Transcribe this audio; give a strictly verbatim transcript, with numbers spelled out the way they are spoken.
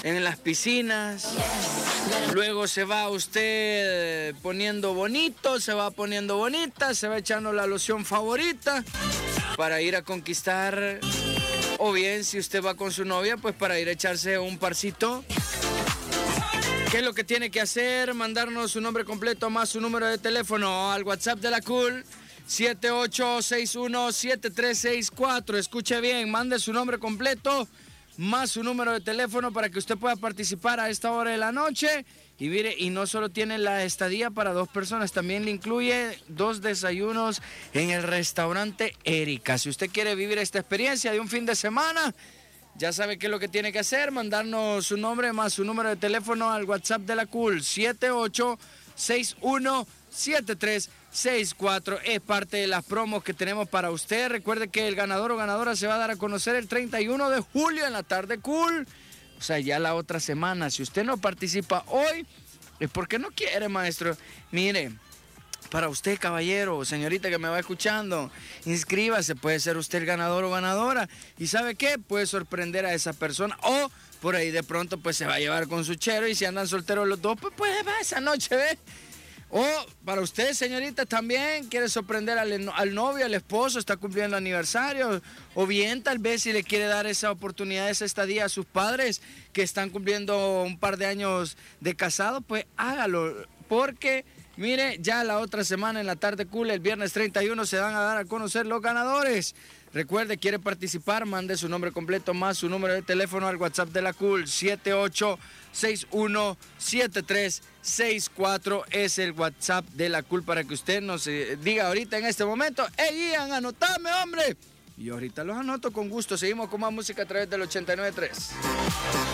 en las piscinas. Luego se va usted poniendo bonito, se va poniendo bonita, se va echando la loción favorita para ir a conquistar. O bien, si usted va con su novia, pues para ir a echarse un parcito. ¿Qué es lo que tiene que hacer? Mandarnos su nombre completo más su número de teléfono al WhatsApp de la Cool, siete ocho seis uno siete tres seis cuatro. Escuche bien, mande su nombre completo más su número de teléfono para que usted pueda participar a esta hora de la noche. Y mire, y no solo tiene la estadía para dos personas, también le incluye dos desayunos en el restaurante Erika. Si usted quiere vivir esta experiencia de un fin de semana, ya sabe qué es lo que tiene que hacer, mandarnos su nombre más su número de teléfono al WhatsApp de la Cool, siete ocho seis uno siete tres seis cuatro. Es parte de las promos que tenemos para usted. Recuerde que el ganador o ganadora se va a dar a conocer el treinta y uno de julio en la tarde Cool. O sea, ya la otra semana. Si usted no participa hoy, es porque no quiere, maestro. Mire, para usted, caballero, señorita que me va escuchando, inscríbase, puede ser usted el ganador o ganadora. ¿Y sabe qué? Puede sorprender a esa persona o por ahí de pronto pues se va a llevar con su chero y si andan solteros los dos, pues puede va esa noche, ¿ve? O para usted, señorita, también quiere sorprender al, al novio, al esposo, está cumpliendo aniversario. O bien, tal vez, si le quiere dar esa oportunidad, esa estadía a sus padres que están cumpliendo un par de años de casado, pues hágalo. Porque, mire, ya la otra semana en la tarde Cool, el viernes treinta y uno, se van a dar a conocer los ganadores. Recuerde, quiere participar, mande su nombre completo más su número de teléfono al WhatsApp de la Cool, siete ocho seis uno siete tres seis cuatro es el WhatsApp de la Cool para que usted nos eh, diga ahorita en este momento, ¡hey, Ian, anotame, hombre! Y ahorita los anoto con gusto. Seguimos con más música a través del ochenta y nueve punto tres.